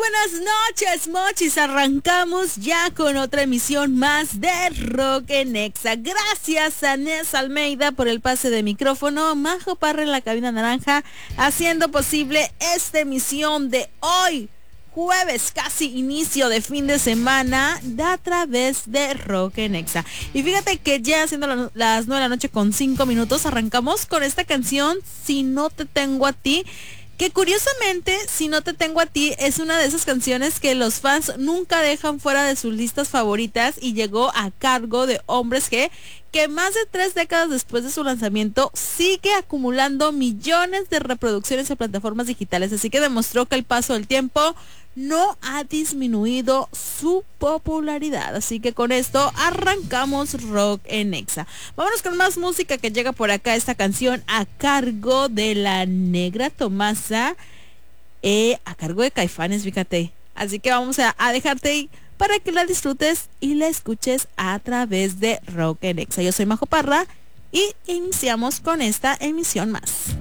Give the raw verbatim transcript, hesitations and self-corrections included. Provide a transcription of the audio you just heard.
buenas noches, mochis. Arrancamos ya con otra emisión más de Rock en Exa. Gracias a Nes Almeida por el pase de micrófono, Majo Parra en la cabina naranja, haciendo posible esta emisión de hoy, jueves, casi inicio de fin de semana, a través de Rock en Exa. Y fíjate que ya siendo la, las nueve de la noche con cinco minutos, arrancamos con esta canción, Si no te tengo a ti, que curiosamente, Si no te tengo a ti, es una de esas canciones que los fans nunca dejan fuera de sus listas favoritas y llegó a cargo de Hombres G, que más de tres décadas después de su lanzamiento sigue acumulando millones de reproducciones en plataformas digitales, así que demostró que el paso del tiempo no ha disminuido su popularidad. Así que con esto arrancamos Rock en Exa. Vámonos con más música que llega por acá. Esta canción a cargo de la Negra Tomasa, eh, a cargo de Caifanes, fíjate. Así que vamos a, a dejarte ahí para que la disfrutes y la escuches a través de Rock en Exa. Yo soy Majo Parra y iniciamos con esta emisión más.